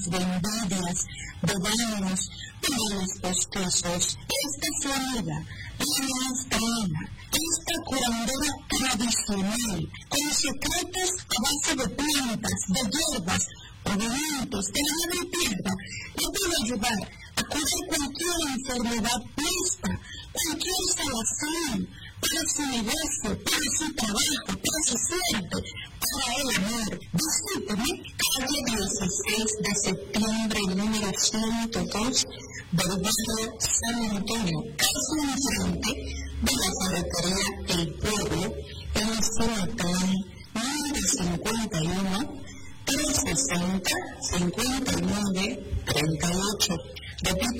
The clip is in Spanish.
de envidias, de daños, de malos postizos. Esta es la amiga, la estrella, esta curandera tradicional, con secretos a base de plantas, de hierbas, alimentos, de la madre tierra, le puede ayudar a curar cualquier enfermedad puesta, cualquier salazón, para su negocio, para su trabajo, para su suerte, para el amor. Visíteme calle 16 de septiembre, número 102 del barrio San Antonio, casi enfrente de la ferretería El Pueblo, en Cimatán, número 51, 360 59 38. Repito,